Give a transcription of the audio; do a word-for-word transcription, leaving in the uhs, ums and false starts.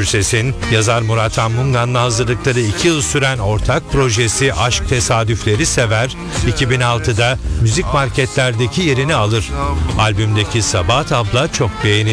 Gürses'in yazar Murat Anmungan'la hazırlıkları iki yıl süren ortak projesi Aşk Tesadüfleri Sever, iki bin altıda müzik marketlerdeki yerini alır. Albümdeki Sabahat Abla çok beğenilir.